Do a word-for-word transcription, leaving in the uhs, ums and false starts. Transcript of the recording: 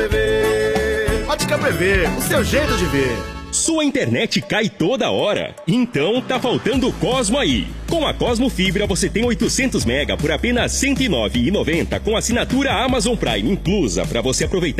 Prever. Ótica Prever, o seu jeito de ver. Sua internet cai toda hora? Então tá faltando o Cosmo aí. Com a Cosmo Fibra você tem oitocentos mega por apenas cento e nove reais e noventa centavos com assinatura Amazon Prime inclusa para você aproveitar